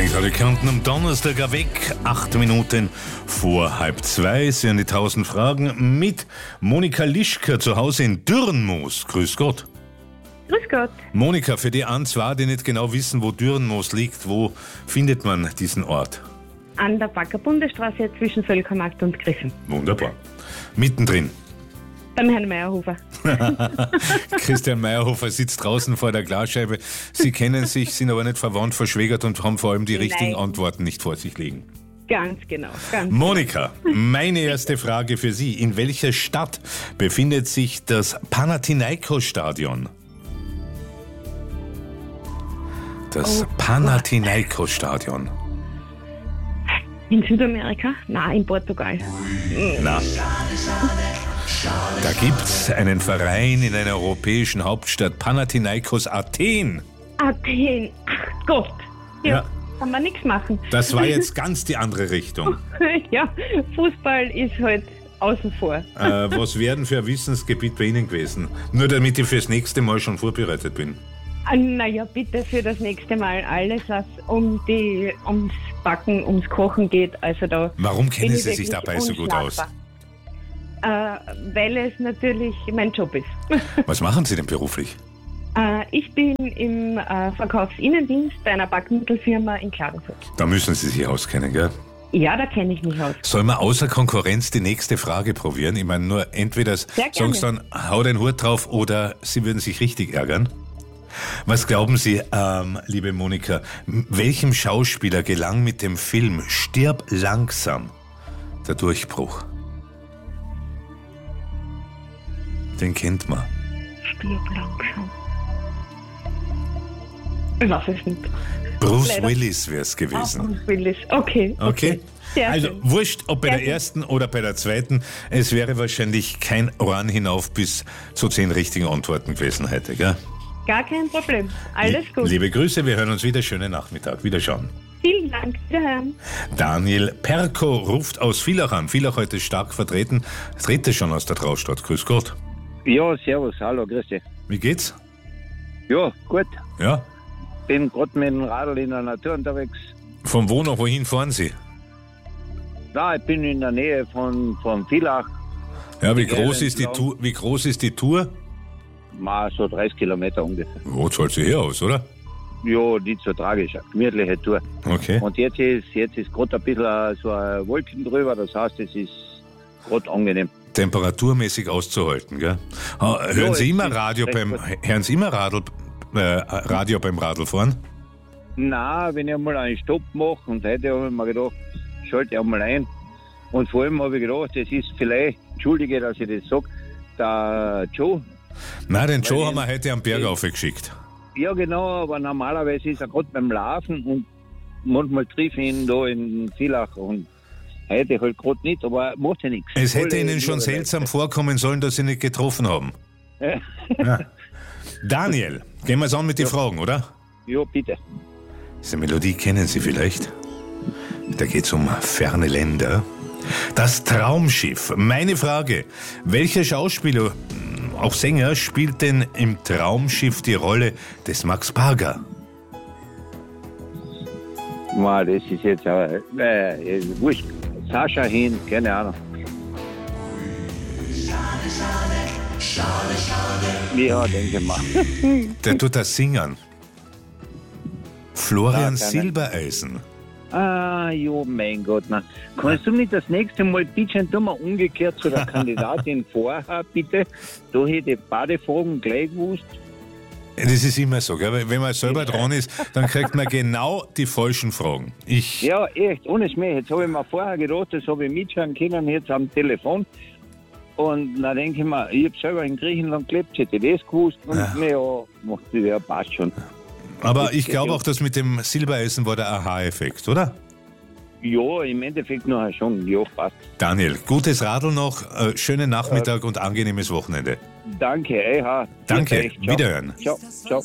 Denkt alle Kanten am Donnerstag weg, 8 Minuten vor 1:30. Sie haben die 1000 Fragen mit Monika Lischker zu Hause in Dürrenmoos. Grüß Gott. Grüß Gott. Monika, für die einen zwei, die nicht genau wissen, wo Dürrenmoos liegt, wo findet man diesen Ort? An der Backer Bundesstraße zwischen Völkermarkt und Griffen. Wunderbar. Mittendrin. Beim Herrn Meyerhofer. Christian Meyerhofer sitzt draußen vor der Glasscheibe. Sie kennen sich, sind aber nicht verwandt, verschwägert und haben vor allem die richtigen Antworten nicht vor sich liegen. Ganz genau. Monika, meine erste Frage für Sie. In welcher Stadt befindet sich das Panathinaikos-Stadion? Das Panathinaikos-Stadion. In Südamerika? Nein, in Portugal. Na. Da gibt's einen Verein in einer europäischen Hauptstadt, Panathinaikos Athen. Athen, ach Gott. Ja. Kann man nichts machen. Das war jetzt ganz die andere Richtung. Ja, Fußball ist halt außen vor. Was wäre für ein Wissensgebiet bei Ihnen gewesen? Nur damit ich fürs nächste Mal schon vorbereitet bin. Naja, bitte für das nächste Mal alles, was ums Backen, ums Kochen geht. Also da Warum kennen Sie sich dabei so gut aus? Weil es natürlich mein Job ist. Was machen Sie denn beruflich? Ich bin im Verkaufsinnendienst bei einer Backmittelfirma in Klagenfurt. Da müssen Sie sich auskennen, gell? Ja, da kenne ich mich aus. Sollen wir außer Konkurrenz die nächste Frage probieren? Ich meine, nur entweder sagen Sie dann, hau den Hut drauf, oder Sie würden sich richtig ärgern. Was glauben Sie, liebe Monika, welchem Schauspieler gelang mit dem Film Stirb langsam der Durchbruch? Den kennt man. Stirb langsam. Ich weiß es nicht. Bruce Willis wäre es gewesen. Bruce Willis, okay. Also wurscht, ob bei der ersten oder bei der zweiten, es wäre wahrscheinlich kein Ohren hinauf bis zu 10 richtigen Antworten gewesen heute, gell? Gar kein Problem. Alles gut. Liebe Grüße, wir hören uns wieder. Schönen Nachmittag. Wiederschauen. Vielen Dank. Wiederhören. Daniel Perko ruft aus Villach an. Villach heute stark vertreten. Dritte schon aus der Traustadt. Grüß Gott. Ja, servus, hallo, grüß dich. Wie geht's? Ja, gut. Ja? Bin gerade mit dem Radl in der Natur unterwegs. Von wo nach wohin fahren Sie? Na, ich bin in der Nähe von Villach. Ja, wie groß ist die Tour? Mal so 30 Kilometer ungefähr. Wo zahlt sie her aus, oder? Ja, nicht so tragisch. Eine gemütliche Tour. Okay. Und jetzt ist gerade ein bisschen so ein Wolken drüber, das heißt, es ist gerade angenehm. Temperaturmäßig auszuhalten, gell? Hören Sie immer Radio beim Radlfahren? Nein, wenn ich einmal einen Stopp mache, und heute habe ich mir gedacht, schalte ich einmal ein. Und vor allem habe ich gedacht, das ist vielleicht, entschuldige, dass ich das sage, der Joe. Nein, den Joe haben wir heute am Berg aufgeschickt. Ja, genau, aber normalerweise ist er gerade beim Laufen und manchmal treffe ich ihn da in Villach und heute halt gerade nicht, aber macht ja nichts. Es hätte Ihnen schon seltsam vorkommen sollen, dass Sie nicht getroffen haben. Ja. Daniel, gehen wir es an mit den Fragen, oder? Ja, bitte. Diese Melodie kennen Sie vielleicht. Da geht es um ferne Länder. Das Traumschiff. Meine Frage, welcher Schauspieler, auch Sänger, spielt denn im Traumschiff die Rolle des Max Parger? Das ist jetzt wurscht. Sascha Hin, keine Ahnung. Ja, denke mal. Der tut das singen. Florian Silbereisen. Jo, mein Gott, na. Kannst du nicht das nächste Mal bitte mal umgekehrt zu der Kandidatin vorher, bitte? Da hätte ich beide Fragen gleich gewusst. Das ist immer so, gell? Wenn man selber dran ist, dann kriegt man genau die falschen Fragen. Ja, echt, ohne Schmäh. Jetzt habe ich mir vorher gedacht, das habe ich mitschauen können, jetzt am Telefon. Und dann denke ich mir, ich habe selber in Griechenland gelebt, hätte ich das gewusst. Und ja, passt schon. Aber ich glaube auch, dass mit dem Silbereisen war der Aha-Effekt, oder? Ja, im Endeffekt noch schon. Ja, passt. Daniel, gutes Radl noch, schönen Nachmittag und angenehmes Wochenende. Danke, Danke, wiederhören. Ciao.